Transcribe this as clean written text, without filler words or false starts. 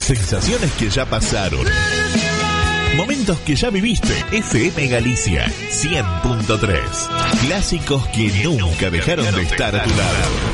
Sensaciones que ya pasaron. Momentos que ya viviste. FM Galicia 100.3. Clásicos que nunca dejaron de estar a tu lado.